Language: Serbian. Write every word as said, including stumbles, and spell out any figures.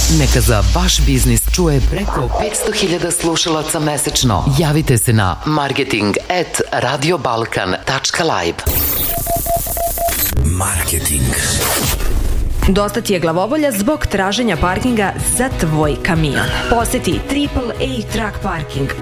Neka za vaš biznis čuje preko petsto hiljada slušalaca mesečno. Javite se na marketing at radiobalkan tačka live. Marketing. Dosta ti je glavobolja zbog traženja parkinga za tvoj kamion. Poseti Triple A Truck Parking